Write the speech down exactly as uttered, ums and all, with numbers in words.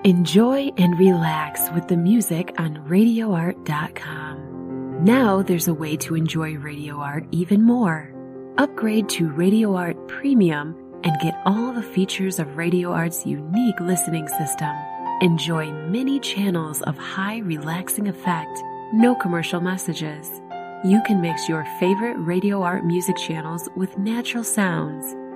Enjoy and relax with the music on radio art dot com. Now there's a way to enjoy Radio Art even more. Upgrade to Radio Art Premium and get all the features of Radio Art's unique listening system. Enjoy many channels of high relaxing effect, no commercial messages. You can mix your favorite Radio Art music channels with natural sounds.